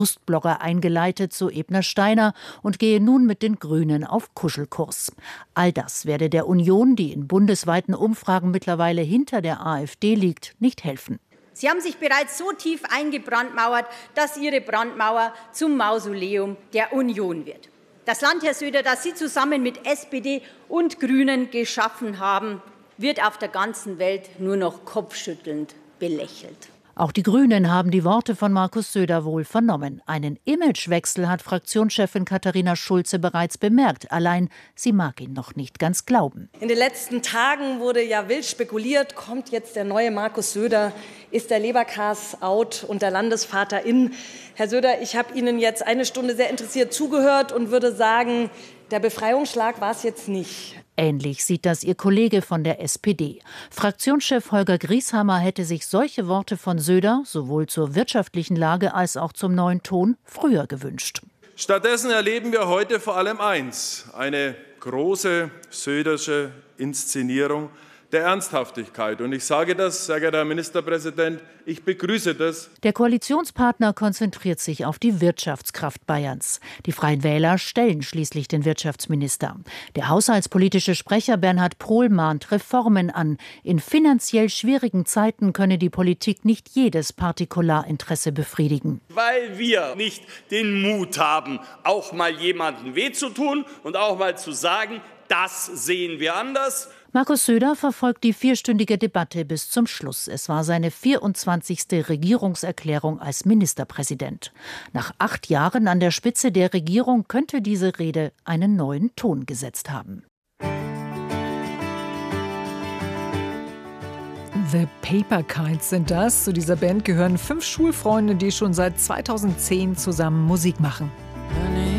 Brustblogger eingeleitet zu Ebner-Steiner und gehe nun mit den Grünen auf Kuschelkurs. All das werde der Union, die in bundesweiten Umfragen mittlerweile hinter der AfD liegt, nicht helfen. Sie haben sich bereits so tief eingebrandmauert, dass Ihre Brandmauer zum Mausoleum der Union wird. Das Land, Herr Söder, das Sie zusammen mit SPD und Grünen geschaffen haben, wird auf der ganzen Welt nur noch kopfschüttelnd belächelt. Auch die Grünen haben die Worte von Markus Söder wohl vernommen. Einen Imagewechsel hat Fraktionschefin Katharina Schulze bereits bemerkt. Allein sie mag ihn noch nicht ganz glauben. In den letzten Tagen wurde ja wild spekuliert, kommt jetzt der neue Markus Söder, ist der Leberkas out und der Landesvater in. Herr Söder, ich habe Ihnen jetzt eine Stunde sehr interessiert zugehört und würde sagen, der Befreiungsschlag war es jetzt nicht. Ähnlich sieht das ihr Kollege von der SPD. Fraktionschef Holger Grieshammer hätte sich solche Worte von Söder sowohl zur wirtschaftlichen Lage als auch zum neuen Ton früher gewünscht. Stattdessen erleben wir heute vor allem eins: eine große södersche Inszenierung der Ernsthaftigkeit. Und ich sage das, sehr geehrter Herr Ministerpräsident, ich begrüße das. Der Koalitionspartner konzentriert sich auf die Wirtschaftskraft Bayerns. Die Freien Wähler stellen schließlich den Wirtschaftsminister. Der haushaltspolitische Sprecher Bernhard Pohl mahnt Reformen an. In finanziell schwierigen Zeiten könne die Politik nicht jedes Partikularinteresse befriedigen. Weil wir nicht den Mut haben, auch mal jemandem weh zu tun und auch mal zu sagen, das sehen wir anders. Markus Söder verfolgt die vierstündige Debatte bis zum Schluss. Es war seine 24. Regierungserklärung als Ministerpräsident. Nach 8 Jahren an der Spitze der Regierung könnte diese Rede einen neuen Ton gesetzt haben. The Paper Kites sind das. Zu dieser Band gehören 5 Schulfreunde, die schon seit 2010 zusammen Musik machen.